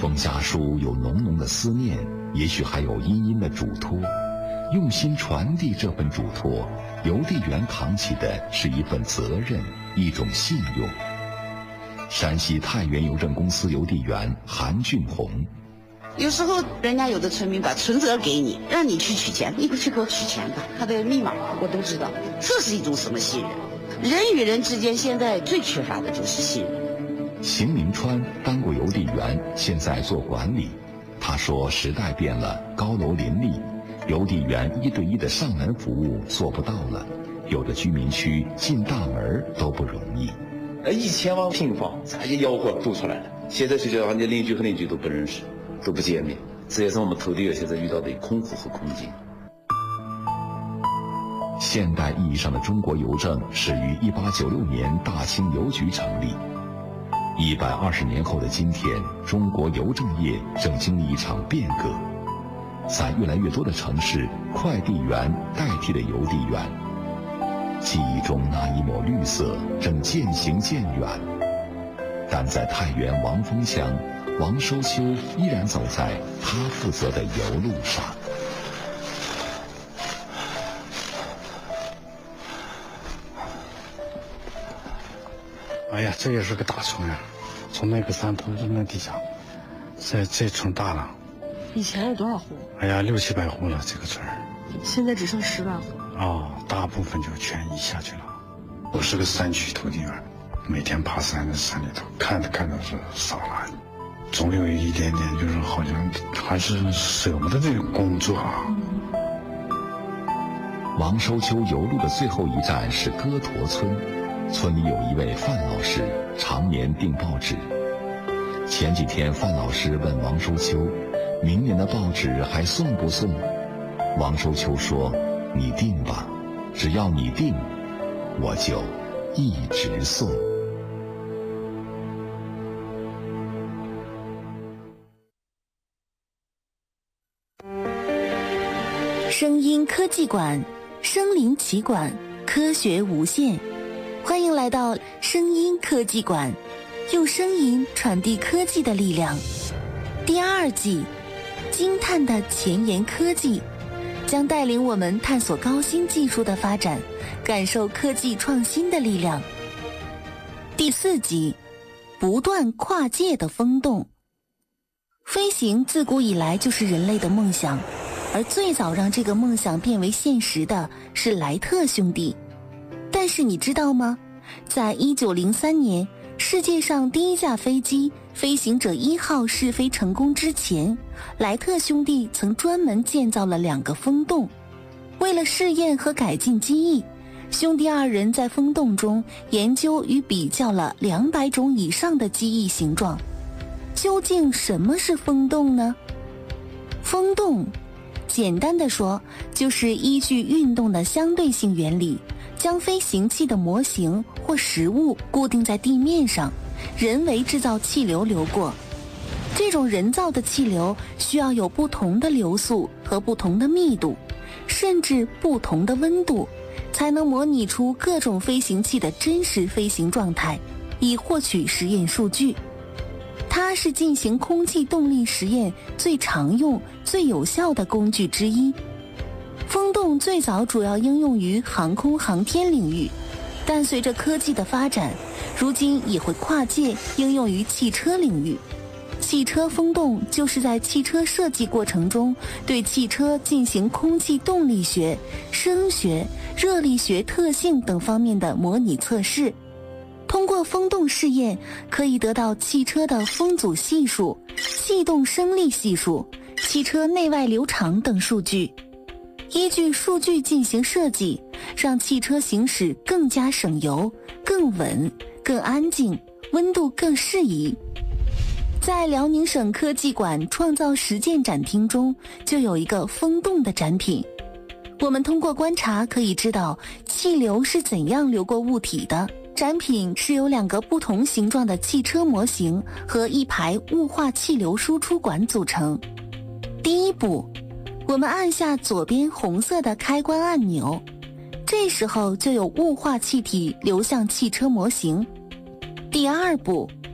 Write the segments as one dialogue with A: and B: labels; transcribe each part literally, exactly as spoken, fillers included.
A: 封家书有浓浓的思念，也许还有殷殷的嘱托。用心传递这份嘱托，邮递员扛起的是一份责任，一种信用。山西太原邮政公司邮递员韩俊红，
B: 有时候人家有的村民把存折给你，让你去取钱，你不去给我取钱吧，他的密码我都知道，这是一种什么信任？人与人之间现在最缺乏的就是信任。
A: 邢明川当过邮递员，现在做管理。他说时代变了，高楼林立，邮递员一对一的上门服务做不到了，有的居民区进大门都不容易。
C: 一千万平方，咱一吆喝堵出来了。现在就叫人家邻居和邻居都不认识，都不见面，这也是我们投递员现在遇到的困惑和困境。
A: 现代意义上的中国邮政始于一八九六年大清邮局成立。一百二十年后的今天，中国邮政业正经历一场变革，在越来越多的城市，快递员代替了邮递员。记忆中那一抹绿色正渐行渐远，但在太原王峰乡，王收秋依然走在他负责的邮路上。
D: 哎呀，这也是个大村呀！从那个山头到那底下，这这村大了。
E: 以前有多少户？
D: 哎呀，六七百户了，这个村。
E: 现在只剩十来户。
D: 哦，大部分就全移下去了。我是个山区投递员，每天爬山在山里头，看着看着是傻了，总有一点点就是好像还是舍不得这个工作啊。
A: 王收秋邮路的最后一站是歌驼村。村里有一位范老师，常年订报纸。前几天范老师问王收秋，明年的报纸还送不送？王收秋说，你订吧，只要你订，我就一直送。
F: 声音科技馆，身临其馆，科学无限。欢迎来到声音科技馆，用声音传递科技的力量。第二季，惊叹的前沿科技，将带领我们探索高新技术的发展，感受科技创新的力量。第四集，不断跨界的风洞。飞行自古以来就是人类的梦想，而最早让这个梦想变为现实的是莱特兄弟。但是你知道吗？在一九零三年，世界上第一架飞机飞行者一号试飞成功之前，莱特兄弟曾专门建造了两个风洞。为了试验和改进机翼，兄弟二人在风洞中研究与比较了两百种以上的机翼形状。究竟什么是风洞呢？风洞，简单的说，就是依据运动的相对性原理，将飞行器的模型或实物固定在地面上，人为制造气流流过。这种人造的气流需要有不同的流速和不同的密度，甚至不同的温度，才能模拟出各种飞行器的真实飞行状态，以获取实验数据。它是进行空气动力实验最常用、最有效的工具之一。风洞最早主要应用于航空航天领域，但随着科技的发展，如今也会跨界应用于汽车领域。汽车风洞就是在汽车设计过程中对汽车进行空气动力学、声学、热力学特性等方面的模拟测试。通过风洞试验，可以得到汽车的风阻系数、气动升力系数、汽车内外流场等数据。依据数据进行设计，让汽车行驶更加省油、更稳、更安静，温度更适宜。在辽宁省科技馆创造实践展厅中，就有一个风洞的展品。我们通过观察可以知道气流是怎样流过物体的。展品是由两个不同形状的汽车模型和一排雾化气流输出管组成。第一步，我们按下左边红色的开关按钮，这时候就有雾化气体流向汽车模型。第二步，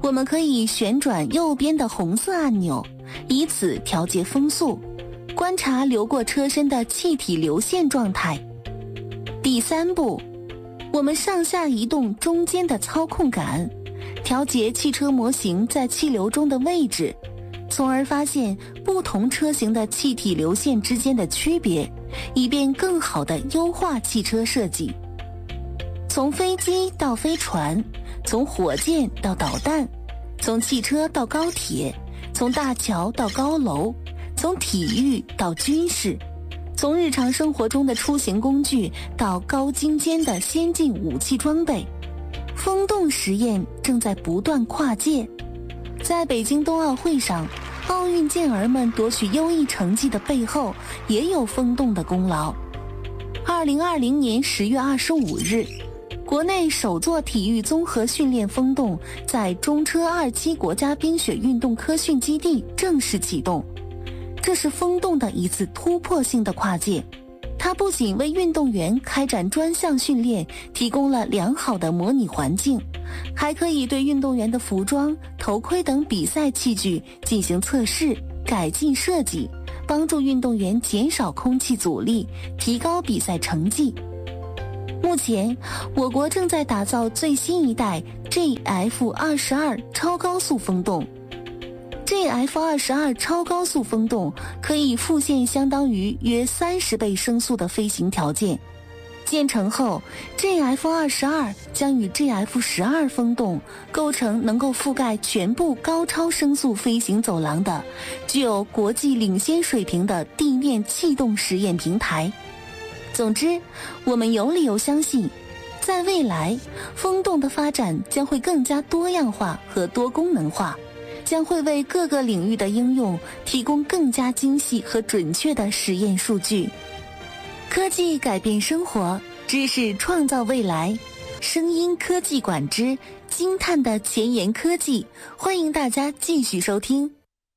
F: 我们可以旋转右边的红色按钮，以此调节风速，观察流过车身的气体流线状态。第三步，我们上下移动中间的操控杆，调节汽车模型在气流中的位置，从而发现不同车型的气体流线之间的区别，以便更好地优化汽车设计。从飞机到飞船，从火箭到导弹，从汽车到高铁，从大桥到高楼，从体育到军事，从日常生活中的出行工具到高精尖的先进武器装备，风洞实验正在不断跨界。在北京冬奥会上，奥运健儿们夺取优异成绩的背后，也有风洞的功劳。二零二零年十月二十五日，国内首座体育综合训练风洞在中车二期国家冰雪运动科训基地正式启动。这是风洞的一次突破性的跨界，它不仅为运动员开展专项训练提供了良好的模拟环境，还可以对运动员的服装、头盔等比赛器具进行测试、改进设计，帮助运动员减少空气阻力，提高比赛成绩。目前，我国正在打造最新一代 G F 二十二 超高速风洞。G F 二十二 超高速风洞可以复现相当于约三十倍声速的飞行条件。建成后 ，G F 二十二 将与 G F 十二 风洞构成能够覆盖全部高超声速飞行走廊的、具有国际领先水平的地面气动实验平台。总之，我们有理由相信，在未来，风洞的发展将会更加多样化和多功能化，将会为各个领域的应用提供更加精细和准确的实验数据。科技改变生活，知识创造未来。声音科技馆之惊叹的前沿科技，欢迎大家继续收听。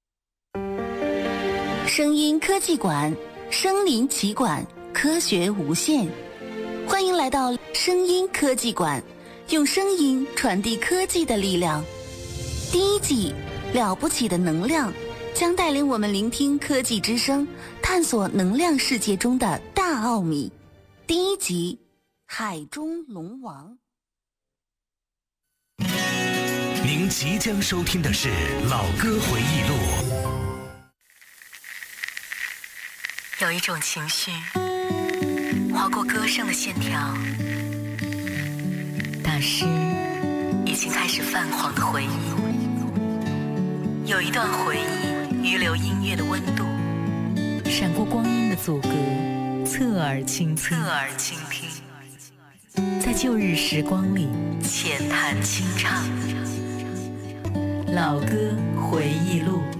F: 声音科技馆，身临其馆，科学无限。欢迎来到声音科技馆，用声音传递科技的力量。第一季了不起的能量将带领我们聆听科技之声，探索能量世界中的大奥秘。第一集，海中龙王。
G: 您即将收听的是老歌回忆录。
H: 有一种情绪划过歌声的线条，大师已经开始泛黄的回忆。有一段回忆余留音乐的温度，闪过光阴的阻隔，侧耳倾听，侧耳倾听，在旧日时光里浅谈清唱。老歌回忆录。